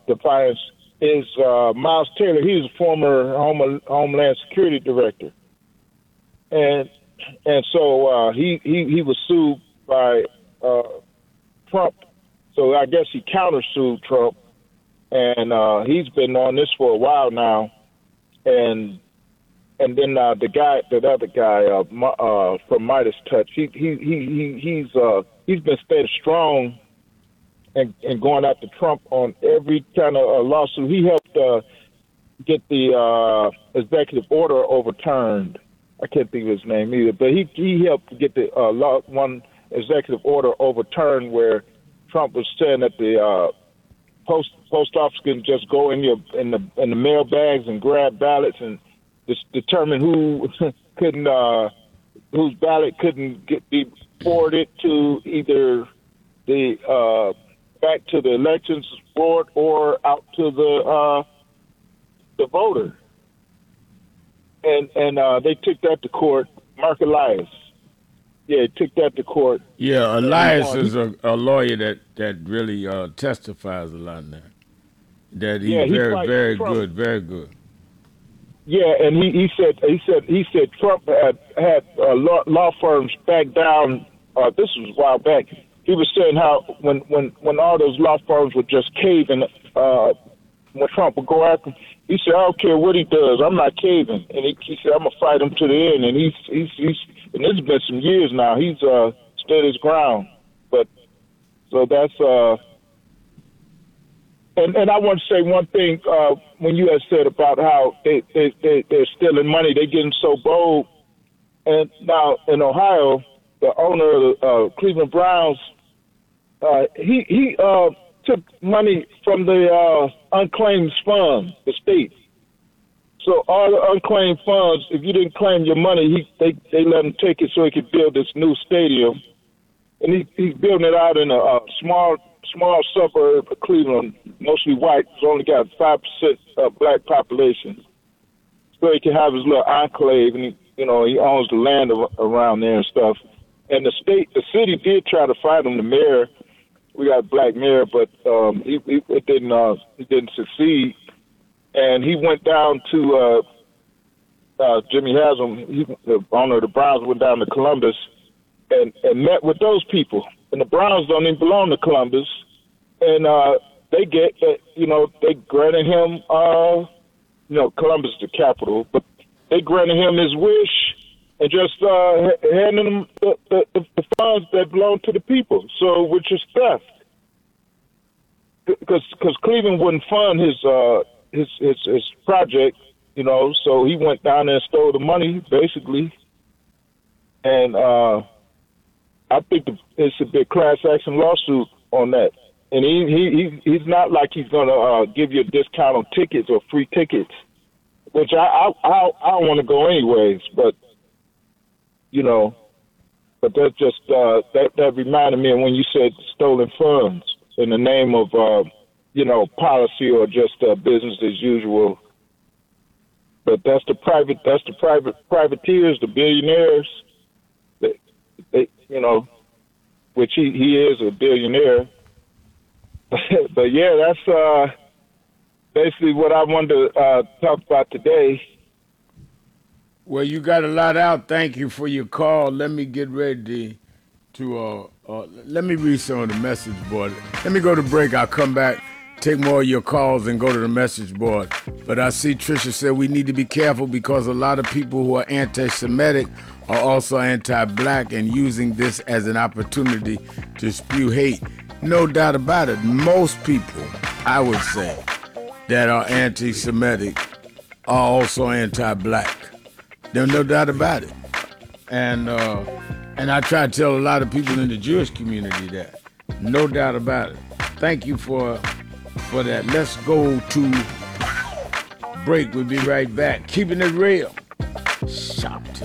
Defiance is Miles Taylor. He's a former Homeland Security Director, and so he was sued by Trump. So I guess he countersued Trump, and he's been on this for a while now. And then the other guy from Midas Touch, he's been staying strong and going after Trump on every kind of lawsuit. He helped get the executive order overturned. I can't think of his name either, but he helped get the one executive order overturned where Trump was saying that the post office can just go in the mail bags and grab ballots and just determine who couldn't whose ballot couldn't be forwarded to either the back to the elections board or out to the voter. And they took that to court. Mark Elias. Yeah, took that to court. Yeah, Elias is a lawyer that really testifies a lot now. That he's very good, very good. Yeah, and he said Trump had law firms back down. This was a while back. He was saying how when all those law firms would just cave and when Trump would go after him, he said, I don't care what he does, I'm not caving. And he said, I'm gonna fight him to the end. And he's and this has been some years now. He's stood his ground. But so that's and I want to say one thing when you had said about how they're stealing money, they're getting so bold. And now in Ohio, the owner of the Cleveland Browns, he took money from the unclaimed fund, the state. So all the unclaimed funds, if you didn't claim your money, they let him take it so he could build this new stadium. And he's building it out in a small suburb of Cleveland, mostly white. It's only got 5% black population. So he can have his little enclave, and he owns the land around there and stuff. And the city did try to fight him, the mayor. We got a black mayor, but he didn't succeed. And he went down to Jimmy Haslam, the owner of the Browns, went down to Columbus and met with those people. And the Browns don't even belong to Columbus. And they granted him, Columbus is the capital, but they granted him his wish and just handed him the funds that belong to the people. So, which is theft. Because Cleveland wouldn't fund his project, so he went down there and stole the money, basically. And I think it should be a class action lawsuit on that. And he's not like he's gonna give you a discount on tickets or free tickets, which I don't want to go anyways. But but that's just that reminded me of when you said stolen funds in the name of policy or just business as usual. But that's the privateers, the billionaires. They which he is a billionaire. But yeah, that's basically what I wanted to talk about today. Well, you got a lot out. Thank you for your call. Let me get ready to let me read some of the message board. Let me go to break. I'll come back, take more of your calls, and go to the message board. But I see Trisha said we need to be careful because a lot of people who are anti-Semitic are also anti-black and using this as an opportunity to spew hate. No doubt about it. Most people, I would say, that are anti-Semitic are also anti-black. There's no doubt about it. And I try to tell a lot of people in the Jewish community that. No doubt about it. Thank you for that. Let's go to break. We'll be right back. Keeping it real.